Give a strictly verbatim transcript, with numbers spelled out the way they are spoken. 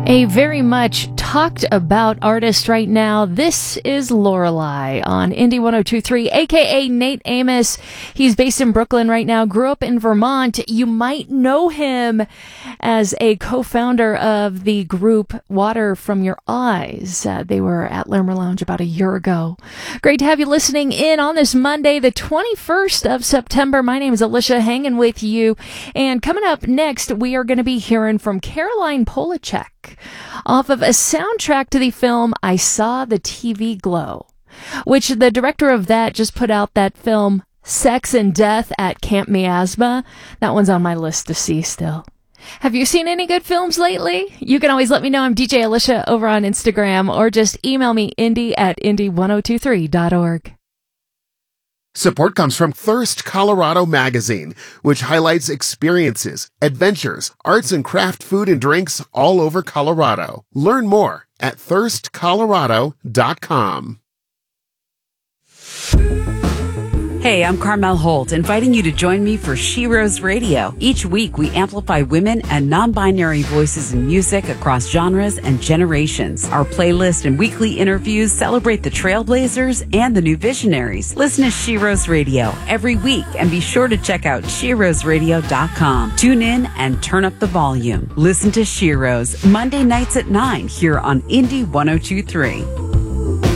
A very much talked about artist right now. This is Lorelei on Indie one oh two point three, aka Nate Amos. He's based in Brooklyn right now, grew up in Vermont. You might know him as a co-founder of the group Water From Your Eyes. Uh, they were at Lerner Lounge about a year ago. Great to have you listening in on this Monday, the twenty-first of September. My name is Alicia, hanging with you. And coming up next, we are going to be hearing from Caroline Polachek off of a soundtrack to the film I Saw the T V Glow, which the director of that just put out that film Sex and Death at Camp Miasma. That one's on my list to see still. Have you seen any good films lately? You can always let me know. I'm D J Alicia over on Instagram, or just email me, indie at indie one oh two three dot org. Support comes from Thirst Colorado Magazine, which highlights experiences, adventures, arts and craft food and drinks all over Colorado. Learn more at thirst colorado dot com. Hey, I'm Carmel Holt, inviting you to join me for She Rose Radio. Each week, we amplify women and non-binary voices in music across genres and generations. Our playlist and weekly interviews celebrate the trailblazers and the new visionaries. Listen to She Rose Radio every week, and be sure to check out she rose radio dot com. Tune in and turn up the volume. Listen to She Rose Monday nights at nine here on Indie one oh two point three.